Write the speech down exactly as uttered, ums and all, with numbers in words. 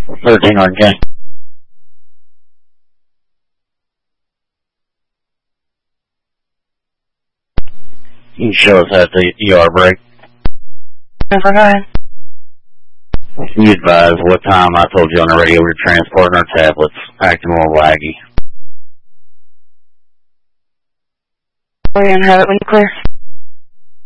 thirteen on K. You can show us at the E R break. Never mind. You advise what time I told you on the radio we were transporting our tablets, acting more laggy. We're going to have it when you clear.